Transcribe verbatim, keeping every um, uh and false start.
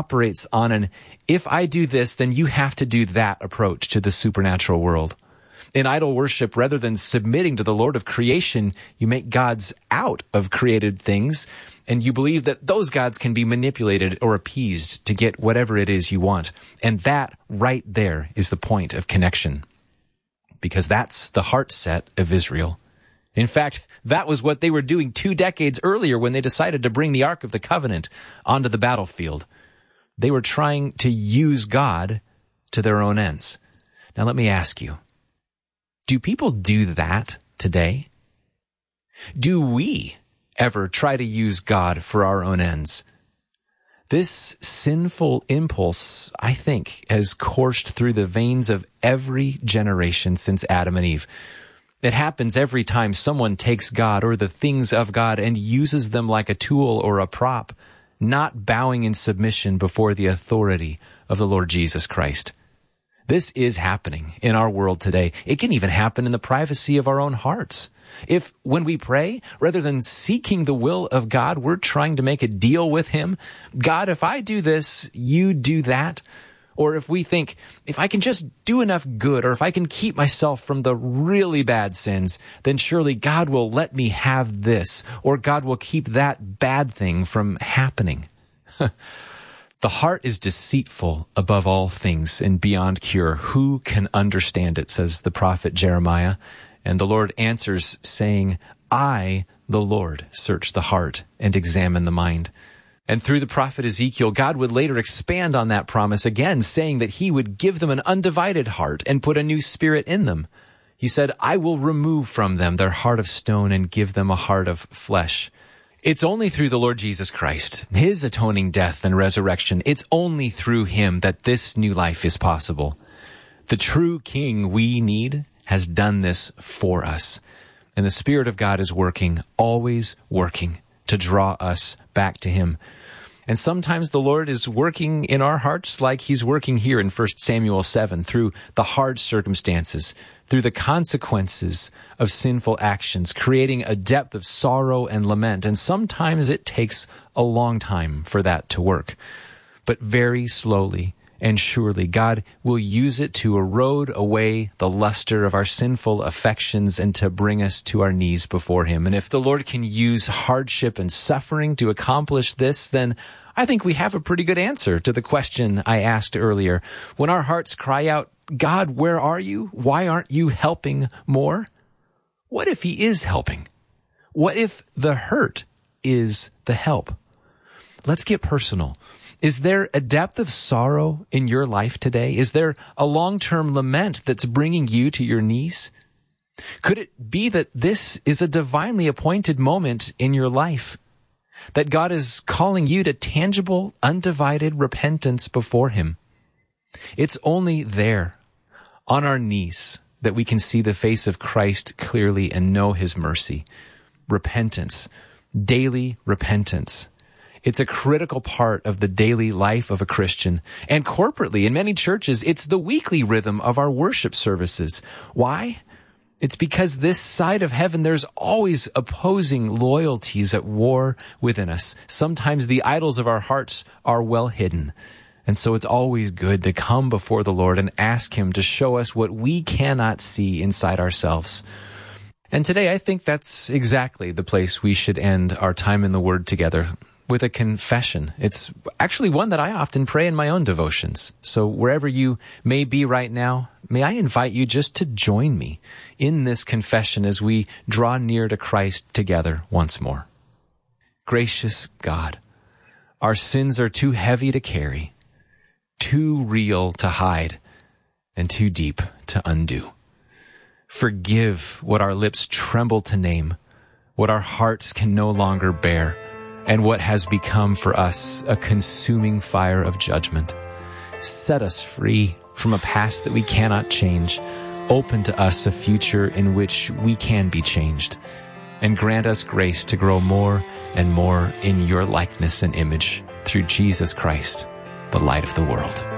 operates on an, if I do this, then you have to do that approach to the supernatural world. In idol worship, rather than submitting to the Lord of creation, you make gods out of created things, and you believe that those gods can be manipulated or appeased to get whatever it is you want. And that right there is the point of connection, because that's the heart set of Israel. In fact, that was what they were doing two decades earlier when they decided to bring the Ark of the Covenant onto the battlefield. They were trying to use God to their own ends. Now let me ask you, do people do that today? Do we ever try to use God for our own ends? This sinful impulse, I think, has coursed through the veins of every generation since Adam and Eve. It happens every time someone takes God or the things of God and uses them like a tool or a prop, not bowing in submission before the authority of the Lord Jesus Christ. This is happening in our world today. It can even happen in the privacy of our own hearts. If, when we pray, rather than seeking the will of God, we're trying to make a deal with Him, God, if I do this, you do that. Or if we think, if I can just do enough good, or if I can keep myself from the really bad sins, then surely God will let me have this, or God will keep that bad thing from happening. The heart is deceitful above all things and beyond cure. Who can understand it, says the prophet Jeremiah. And the Lord answers, saying, I, the Lord, search the heart and examine the mind. And through the prophet Ezekiel, God would later expand on that promise again, saying that He would give them an undivided heart and put a new spirit in them. He said, I will remove from them their heart of stone and give them a heart of flesh. It's only through the Lord Jesus Christ, His atoning death and resurrection. It's only through Him that this new life is possible. The true King we need has done this for us. And the Spirit of God is working, always working, to draw us back to Him. And sometimes the Lord is working in our hearts like He's working here in First Samuel seven, through the hard circumstances, through the consequences of sinful actions, creating a depth of sorrow and lament. And sometimes it takes a long time for that to work. But very slowly and surely, God will use it to erode away the luster of our sinful affections and to bring us to our knees before Him. And if the Lord can use hardship and suffering to accomplish this, then I think we have a pretty good answer to the question I asked earlier. When our hearts cry out, God, where are you? Why aren't you helping more? What if He is helping? What if the hurt is the help? Let's get personal. Is there a depth of sorrow in your life today? Is there a long-term lament that's bringing you to your knees? Could it be that this is a divinely appointed moment in your life? That God is calling you to tangible, undivided repentance before Him? It's only there, on our knees, that we can see the face of Christ clearly and know His mercy. Repentance, daily repentance. It's a critical part of the daily life of a Christian. And corporately, in many churches, it's the weekly rhythm of our worship services. Why? It's because this side of heaven, there's always opposing loyalties at war within us. Sometimes the idols of our hearts are well hidden. And so it's always good to come before the Lord and ask Him to show us what we cannot see inside ourselves. And today, I think that's exactly the place we should end our time in the Word together, with a confession. It's actually one that I often pray in my own devotions. So wherever you may be right now, may I invite you just to join me in this confession as we draw near to Christ together once more. Gracious God, our sins are too heavy to carry, too real to hide, and too deep to undo. Forgive what our lips tremble to name, what our hearts can no longer bear, and what has become for us a consuming fire of judgment. Set us free from a past that we cannot change. Open to us a future in which we can be changed. And grant us grace to grow more and more in your likeness and image through Jesus Christ, the light of the world.